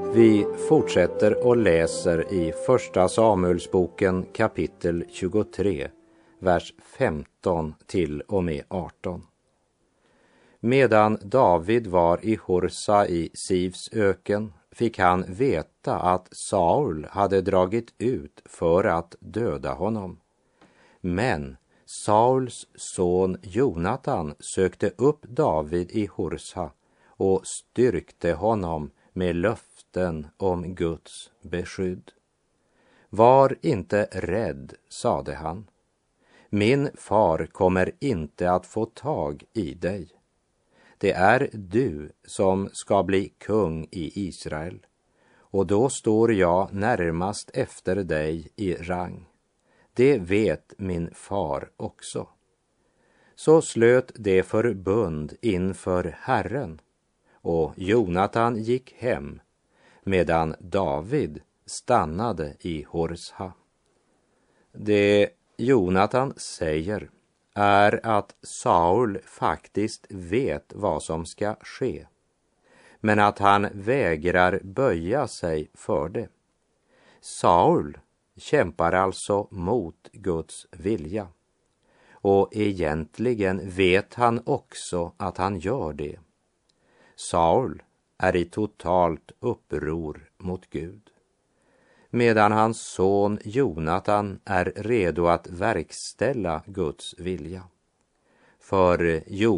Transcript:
Vi fortsätter och läser i Första Samuelsboken kapitel 23, vers 15 till och med 18. Medan David var i Horsa i Sivs öken fick han veta att Saul hade dragit ut för att döda honom. Men Sauls son Jonatan sökte upp David i Horsa och styrkte honom med löften om Guds beskydd. Var inte rädd, sade han. Min far kommer inte att få tag i dig. Det är du som ska bli kung i Israel, och då står jag närmast efter dig i rang. Det vet min far också. Så slöt det förbund inför Herren, och Jonatan gick hem, medan David stannade i Horsa. Det Jonatan säger är att Saul faktiskt vet vad som ska ske, men att han vägrar böja sig för det. Saul kämpar alltså mot Guds vilja, och egentligen vet han också att han gör det. Saul är i totalt uppror mot Gud, medan hans son Jonatan är redo att verkställa Guds vilja. För